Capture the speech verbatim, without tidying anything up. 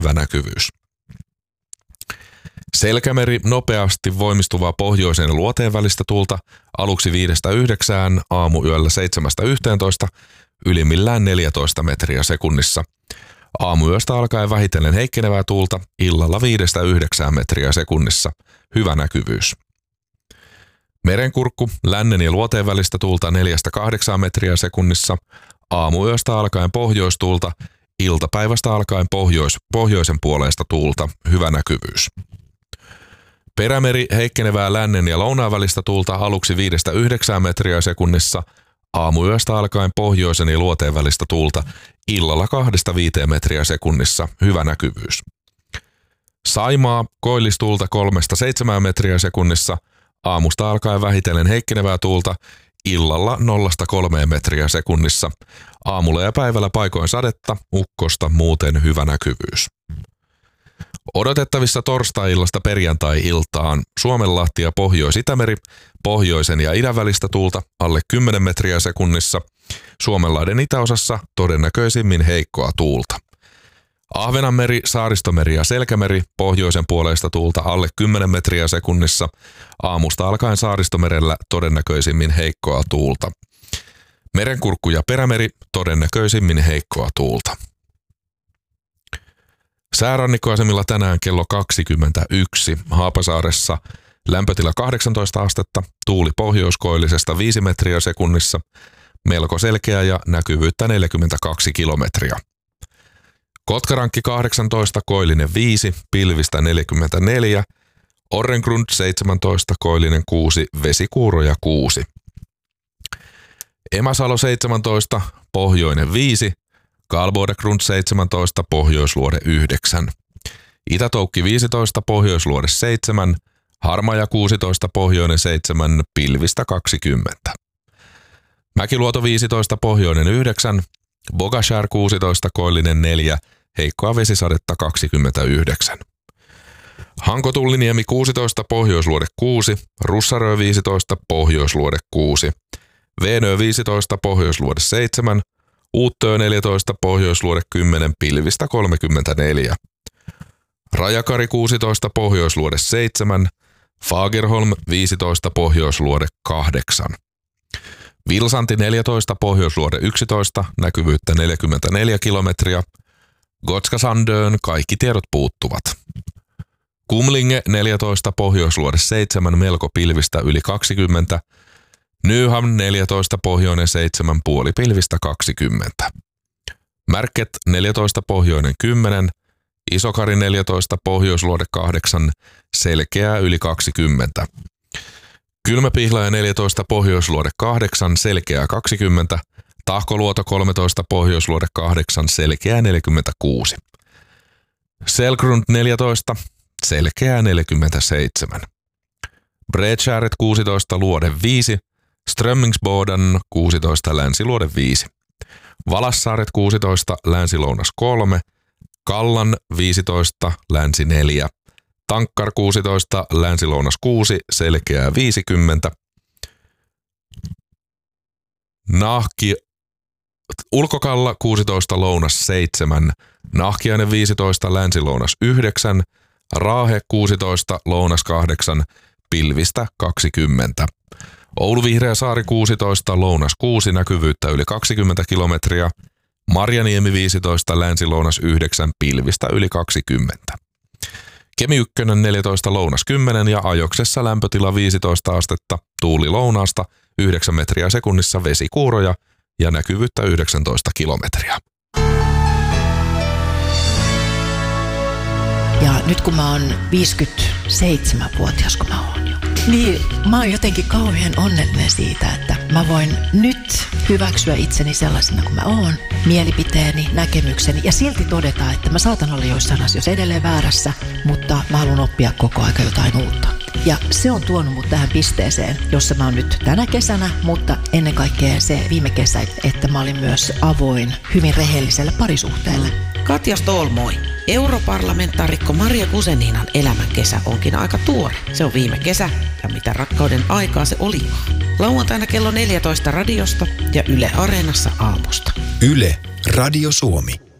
hyvä näkyvyys. Selkämeri nopeasti voimistuvaa pohjoisen ja luoteen välistä tuulta aluksi viidestä yhdeksään, aamuyöllä seitsemästä yhteentoista, ylimmillään neljätoista metriä sekunnissa. Aamuyöstä alkaen vähitellen heikkenevää tuulta, illalla viidestä yhdeksään metriä sekunnissa, hyvä näkyvyys. Merenkurkku, lännen ja luoteen välistä tuulta neljästä kahdeksaan metriä sekunnissa, aamuyöstä alkaen pohjoistuulta, iltapäivästä alkaen pohjois, pohjoisen puoleista tuulta, hyvä näkyvyys. Perämeri heikkenevää lännen ja lounaan välistä tuulta aluksi viidestä yhdeksään metriä sekunnissa, aamuyöstä alkaen pohjoisen ja luoteen välistä tuulta, illalla kahdesta viiteen metriä sekunnissa, hyvä näkyvyys. Saimaa, koillistuulta kolmesta seitsemään metriä sekunnissa, aamusta alkaen vähitellen heikkenevää tuulta, illalla nollasta kolmeen metriä sekunnissa, aamulla ja päivällä paikoin sadetta, ukkosta, muuten hyvä näkyvyys. Odotettavissa torstai-illasta perjantai-iltaan Suomenlahti ja Pohjois-Itämeri, pohjoisen ja idän välistä tuulta alle kymmenen metriä sekunnissa, Suomenlahden itäosassa todennäköisimmin heikkoa tuulta. Ahvenanmeri, Saaristomeri ja Selkämeri, pohjoisen puoleista tuulta alle kymmenen metriä sekunnissa, aamusta alkaen Saaristomerellä todennäköisimmin heikkoa tuulta. Merenkurkku ja Perämeri, todennäköisimmin heikkoa tuulta. Säärannikkoasemilla tänään kello kaksikymmentäyksi, Haapasaaressa lämpötila kahdeksantoista astetta, tuuli pohjoiskoillisesta viisi metriä sekunnissa, melko selkeä ja näkyvyyttä neljäkymmentäkaksi kilometriä. Kotkarankki kahdeksantoista, koillinen viisi, pilvistä neljäkymmentäneljä, Orrengrund seitsemäntoista, koillinen kuusi, vesikuuroja kuusi. Emäsalo seitsemäntoista, pohjoinen viisi, Karlbodegrund seitsemäntoista, pohjoisluode yhdeksän. Itätoukki viisitoista, pohjoisluode seitsemän, Harmaja kuusitoista, pohjoinen seitsemän, pilvistä kaksikymmentä. Mäkiluoto viisitoista, pohjoinen yhdeksän, Bogashär kuusitoista, koillinen neljä, heikkoa vesisadetta kaksikymmentäyhdeksän. Hanko-Tulliniemi kuusitoista, pohjoisluode kuusi, Russarö viisitoista, pohjoisluode kuusi, Veenö viisitoista, pohjoisluode seitsemän, Uuttöö neljätoista, pohjoisluode kymmenen, pilvistä kolmekymmentäneljä. Rajakari kuusitoista, pohjoisluode seitsemän, Fagerholm viisitoista, pohjoisluode kahdeksan. Vilsanti neljätoista, pohjoisluode yksitoista, näkyvyyttä neljäkymmentäneljä kilometriä. Gotska Sandön kaikki tiedot puuttuvat. Kumlinge neljätoista, pohjoisluode seitsemän, melko pilvistä yli kaksikymmentä. Nyham neljätoista, pohjoinen seitsemän, puoli pilvistä kaksikymmentä. Märket neljätoista, pohjoinen kymmenen, Isokari neljätoista, pohjoisluode kahdeksan, selkeää yli kaksikymmentä. Kylmäpihlaja neljätoista, pohjoisluode kahdeksan, selkeää kaksikymmentä. Tahkoluoto kolmetoista, pohjoisluode kahdeksan, selkeää neljäkymmentäkuusi. Selgrund neljätoista, selkeää neljäkymmentäseitsemän. Bredskäret kuusitoista, luode viisi, Strömmingsboden kuusitoista, länsiluode viisi. Valassaaret kuusitoista, länsilounas kolme, Kallan viisitoista, länsi neljä, Tankkar kuusitoista, länsilounas kuusi, selkeää viisikymmentä. Nahki, Ulkokalla kuusitoista, lounas seitsemän, Nahkiainen viisitoista, länsilounas yhdeksän, Raahe kuusitoista, lounas kahdeksan, pilvistä kaksikymmentä. Oulu Vihreä Saari kuusitoista, lounas kuusi, näkyvyyttä yli kaksikymmentä kilometriä. Marjaniemi viisitoista, länsilounas yhdeksän, pilvistä yli kaksikymmentä. Kemi yksi neljätoista, lounas kymmenen ja Ajoksessa lämpötila viisitoista astetta, tuuli lounaasta yhdeksän metriä sekunnissa, vesikuuroja ja näkyvyyttä yhdeksäntoista kilometriä. Ja nyt kun mä oon viisikymmentäseitsemänvuotias, kun mä oon jo, niin mä oon jotenkin kauhean onnellinen siitä, että mä voin nyt hyväksyä itseni sellaisena kuin mä oon, mielipiteeni, näkemykseni ja silti todeta, että mä saatan olla joissain asioissa edelleen väärässä, mutta mä haluan oppia koko aika jotain uutta. Ja se on tuonut mut tähän pisteeseen, jossa mä oon nyt tänä kesänä, mutta ennen kaikkea se viime kesä, että mä olin myös avoin hyvin rehelliselle parisuhteelle. Katja Ståhl, europarlamentaarikko Maria Guzeninan elämän kesä onkin aika tuore. Se on viime kesä ja mitä rakkauden aikaa se oli. Lauantaina kello neljätoista radiosta ja Yle Areenassa aamusta. Yle, Radio Suomi.